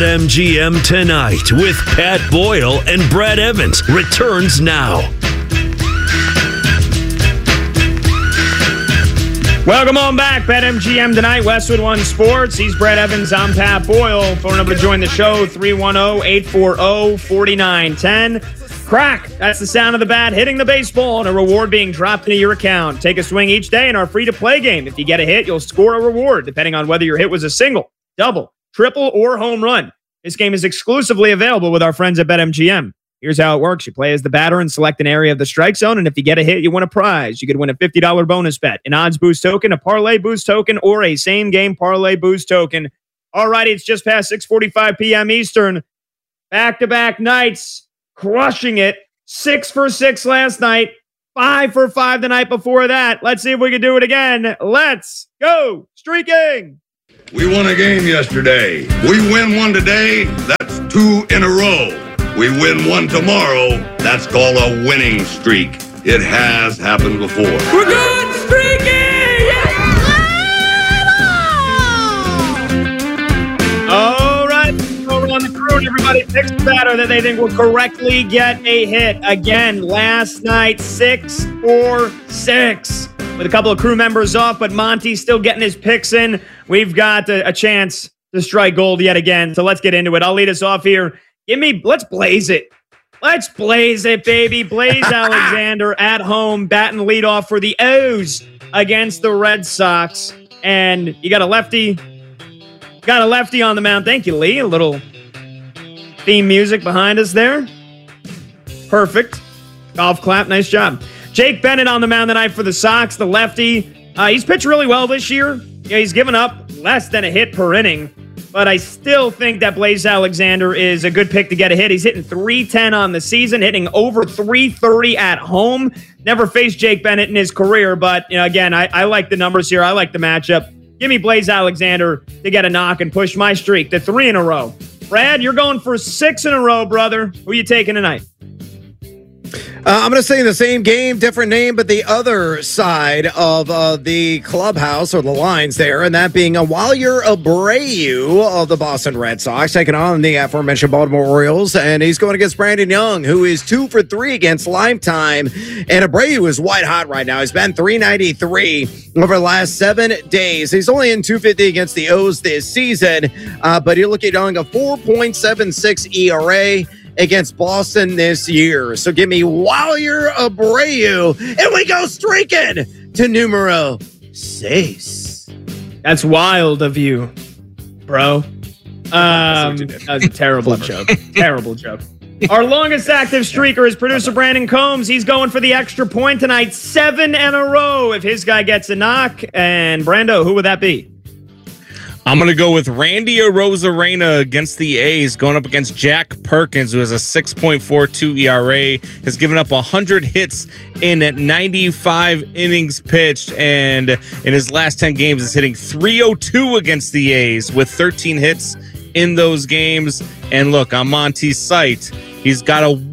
BetMGM Tonight with Pat Boyle and Brad Evans returns now. Welcome on back. BetMGM Tonight, Westwood One Sports. He's Brad Evans. I'm Pat Boyle. Phone number to join the show, 310-840-4910. Crack. That's the sound of the bat hitting the baseball and a reward being dropped into your account. Take a swing each day in our free-to-play game. If you get a hit, you'll score a reward, depending on whether your hit was a single, double, triple, or home run. This game is exclusively available with our friends at BetMGM. Here's how it works. You play as the batter and select an area of the strike zone, and if you get a hit, you win a prize. You could win a $50 bonus bet, an odds boost token, a parlay boost token, or a same-game parlay boost token. All righty, it's just past 6:45 p.m. Eastern. Back-to-back nights, crushing it. 6 for 6 last night, 5 for 5 the night before that. Let's see if we can do it again. Let's go streaking. We won a game yesterday. We win one today, that's 2 in a row. We win one tomorrow, that's called a winning streak. It has happened before. We're good streaking! All right, over on the crew, and everybody picks the batter that they think will correctly get a hit. Again, last night, 6 for 6. With a couple of crew members off, but Monty's still getting his picks in. We've got a chance to strike gold yet again, so let's get into it. I'll lead us off here. Let's blaze it. Let's blaze it, baby. Blaze Alexander at home, batting leadoff for the O's against the Red Sox. And you got a lefty. Got a lefty on the mound. Thank you, Lee. A little theme music behind us there. Perfect. Golf clap. Nice job. Jake Bennett on the mound tonight for the Sox, the lefty. He's pitched really well this year. Yeah, he's given up less than a hit per inning. But I still think that Blaze Alexander is a good pick to get a hit. He's hitting .310 on the season, hitting over .330 at home. Never faced Jake Bennett in his career, but again, I like the numbers here. I like the matchup. Give me Blaze Alexander to get a knock and push my streak to 3 in a row. Brad, you're going for 6 in a row, brother. Who are you taking tonight? I'm going to say the same game, different name, but the other side of the clubhouse or the lines there, and that being Yadier Abreu of the Boston Red Sox taking on the aforementioned Baltimore Orioles, and he's going against Brandon Young, who is 2 for 3 against Lifetime, and Abreu is white hot right now. He's been .393 over the last 7 days. He's only in .250 against the O's this season, but you look at Young, a 4.76 ERA against Boston this year. So give me Yadier Abreu, and we go streaking to numero 6. That's wild of you, bro. That was a terrible joke. Terrible joke. Our longest active streaker is producer Brandon Combs. He's going for the extra point tonight, 7 in a row if his guy gets a knock. And Brando, who would that be? I'm going to go with Randy Arozarena against the A's, going up against Jack Perkins, who has a 6.42 ERA, has given up 100 hits in 95 innings pitched, and in his last 10 games is hitting .302 against the A's with 13 hits in those games. And look, on Monty's site, he's got a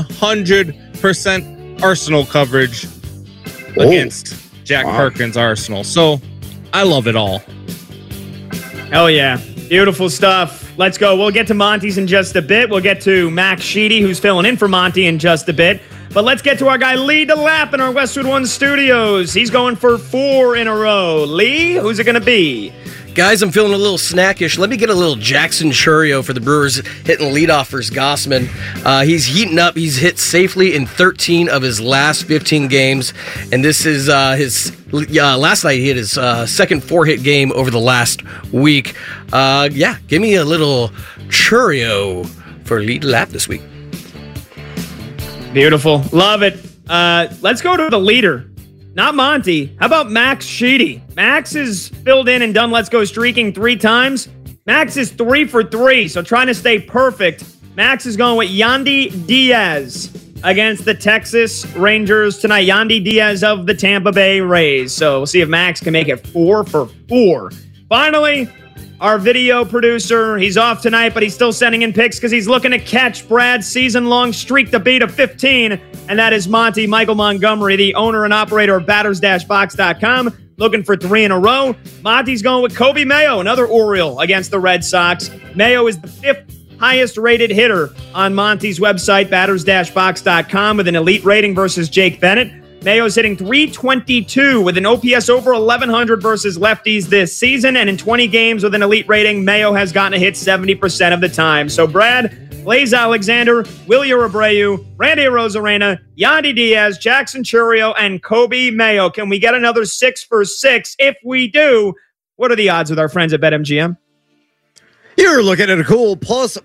100% Arsenal coverage against Jack Perkins' Arsenal. So I love it all. Hell yeah. Beautiful stuff. Let's go. We'll get to Monty's in just a bit. We'll get to Max Sheedy, who's filling in for Monty in just a bit. But let's get to our guy, Lee DeLapp, in our Westwood One studios. He's going for 4 in a row. Lee, who's it going to be? Guys, I'm feeling a little snackish. Let me get a little Jackson Churio for the Brewers, hitting leadoff for Gossman. He's heating up. He's hit safely in 13 of his last 15 games. And this is his last night he hit his second 4-hit game over the last week. Give me a little Churio for Lee DeLapp this week. Beautiful. Love it. Let's go to the leader. Not Monty. How about Max Sheedy? Max is filled in and done Let's Go Streaking 3 times. Max is 3 for 3, so trying to stay perfect. Max is going with Yandy Diaz against the Texas Rangers tonight. Yandy Diaz of the Tampa Bay Rays. So we'll see if Max can make it 4 for 4. Finally, our video producer, he's off tonight, but he's still sending in picks because he's looking to catch Brad's season-long streak to beat of 15, and that is Monty Michael Montgomery, the owner and operator of batters-box.com, looking for 3 in a row. Monty's going with Kobe Mayo, another Oriole, against the Red Sox. Mayo is the 5th highest rated hitter on Monty's website, batters-box.com, with an elite rating versus Jake Bennett. Mayo's hitting .322 with an OPS over 1,100 versus lefties this season. And in 20 games with an elite rating, Mayo has gotten a hit 70% of the time. So, Brad, Blaze Alexander, Wilyer Abreu, Randy Arozarena, Yandy Diaz, Jackson Chourio, and Kobe Mayo. Can we get another 6 for 6? If we do, what are the odds with our friends at BetMGM? You're looking at a cool plus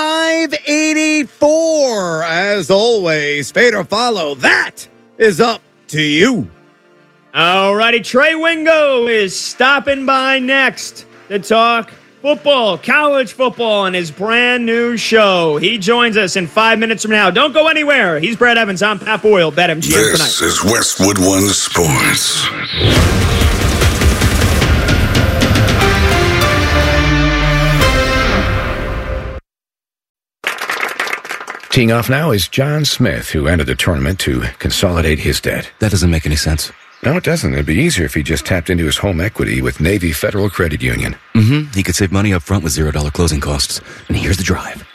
584. As always, fade or follow. That is up to you. All righty, Trey Wingo is stopping by next to talk football, college football, on his brand new show. He joins us in 5 minutes from now. Don't go anywhere. He's Brad Evans. I'm Pat Boyle. BetMGM tonight. This is Westwood One Sports. Teeing off now is John Smith, who entered the tournament to consolidate his debt. That doesn't make any sense. No, it doesn't. It'd be easier if he just tapped into his home equity with Navy Federal Credit Union. He could save money up front with $0 closing costs. And here's the drive.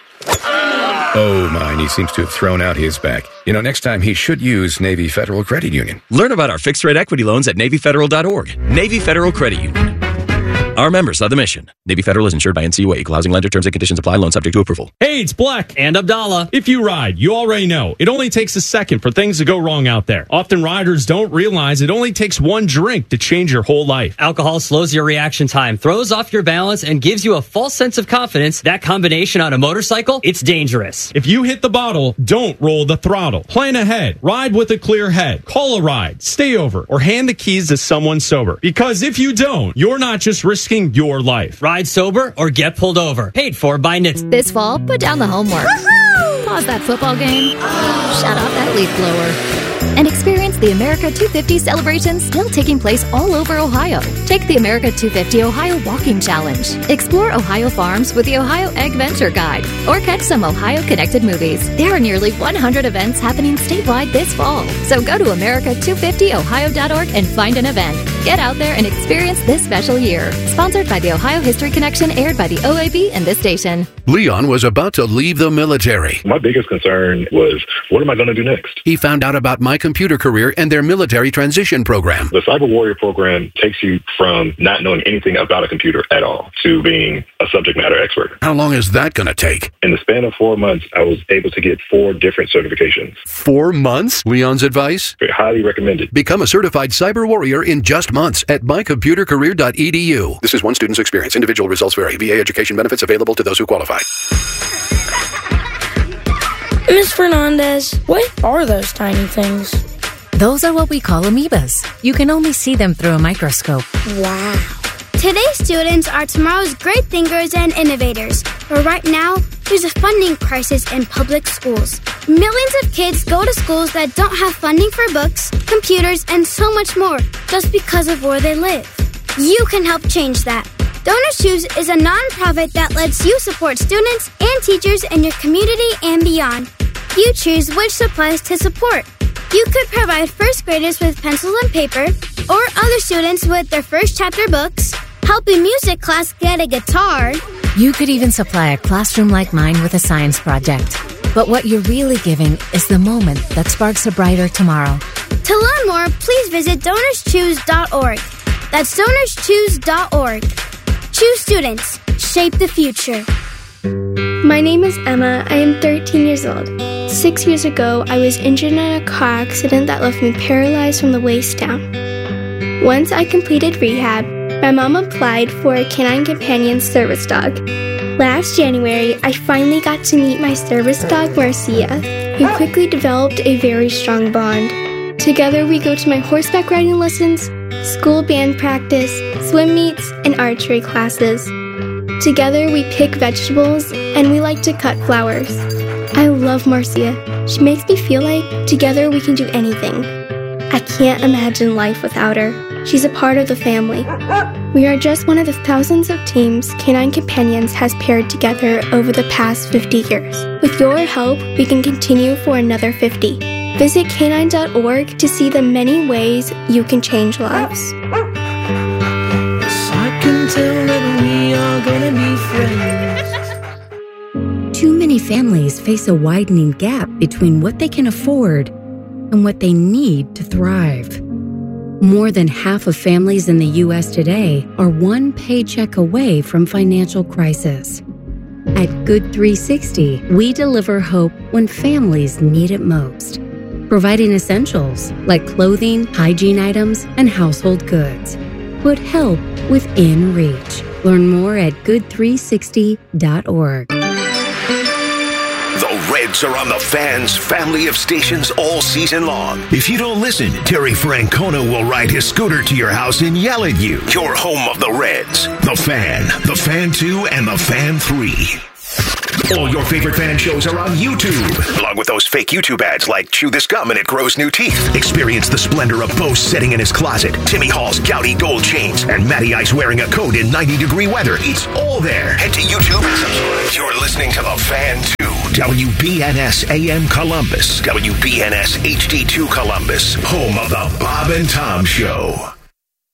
Oh, mine. He seems to have thrown out his back. You know, next time he should use Navy Federal Credit Union. Learn about our fixed-rate equity loans at NavyFederal.org. Navy Federal Credit Union. Our members of the mission. Navy Federal is insured by NCUA. Equal housing lender. Terms and conditions apply. Loan subject to approval. Hey, it's Black and Abdallah. If you ride, you already know it only takes a second for things to go wrong out there. Often riders don't realize it only takes one drink to change your whole life. Alcohol slows your reaction time, throws off your balance, and gives you a false sense of confidence. That combination on a motorcycle, it's dangerous. If you hit the bottle, don't roll the throttle. Plan ahead. Ride with a clear head. Call a ride. Stay over. Or hand the keys to someone sober. Because if you don't, you're not just risking your life. Ride sober or get pulled over. Paid for by NHTSA. This fall, put down the homework. Woo-hoo! Pause that football game. Shut off that leaf blower. And experience the America 250 celebration still taking place all over Ohio. Take the America 250 Ohio Walking Challenge. Explore Ohio farms with the Ohio Egg Venture Guide. Or catch some Ohio-connected movies. There are nearly 100 events happening statewide this fall. So go to America250Ohio.org and find an event. Get out there and experience this special year. Sponsored by the Ohio History Connection, aired by the OAB and this station. Leon was about to leave the military. My biggest concern was, what am I going to do next? He found out about My Computer Career and their military transition program. The Cyber Warrior program takes you from not knowing anything about a computer at all to being a subject matter expert. How long is that going to take? In the span of 4 months, I was able to get 4 different certifications. 4 months? Leon's advice? Highly recommended. Become a certified Cyber Warrior in just months at mycomputercareer.edu. This is one student's experience. Individual results vary. VA education benefits available to those who qualify. Ms. Fernandez, what are those tiny things? Those are what we call amoebas. You can only see them through a microscope. Wow. Today's students are tomorrow's great thinkers and innovators. But right now, there's a funding crisis in public schools. Millions of kids go to schools that don't have funding for books, computers, and so much more just because of where they live. You can help change that. Donors Choose is a nonprofit that lets you support students and teachers in your community and beyond. You choose which supplies to support. You could provide first graders with pencils and paper, or other students with their first chapter books, help a music class get a guitar. You could even supply a classroom like mine with a science project. But what you're really giving is the moment that sparks a brighter tomorrow. To learn more, please visit DonorsChoose.org. That's DonorsChoose.org. Choose students. Shape the future. My name is Emma. I am 13 years old. 6 years ago, I was injured in a car accident that left me paralyzed from the waist down. Once I completed rehab, my mom applied for a Canine Companion service dog. Last January, I finally got to meet my service dog, Marcia. We quickly developed a very strong bond. Together, we go to my horseback riding lessons, school band practice, swim meets, and archery classes. Together, we pick vegetables, and we like to cut flowers. I love Marcia. She makes me feel like together we can do anything. I can't imagine life without her. She's a part of the family. We are just one of the thousands of teams Canine Companions has paired together over the past 50 years. With your help, we can continue for another 50. Visit canine.org to see the many ways you can change lives. I can tell that we are gonna be friends. many families face a widening gap between what they can afford and what they need to thrive. More than half of families in the U.S. today are one paycheck away from financial crisis. At Good 360, we deliver hope when families need it most, providing essentials like clothing, hygiene items, and household goods. Put help within reach. Learn more at good360.org. The Reds are on the Fan's family of stations all season long. If you don't listen, Terry Francona will ride his scooter to your house and yell at you. Your home of the Reds. The Fan, The Fan 2, and The Fan 3. All your favorite fan shows are on YouTube, along with those fake YouTube ads like Chew This Gum and It Grows New Teeth. Experience the splendor of Bo sitting in his closet, Timmy Hall's gouty gold chains, and Matty Ice wearing a coat in 90-degree weather. It's all there. Head to YouTube and subscribe. You're listening to The Fan 2, WBNS AM Columbus, WBNS HD2 Columbus, home of the Bob and Tom Show.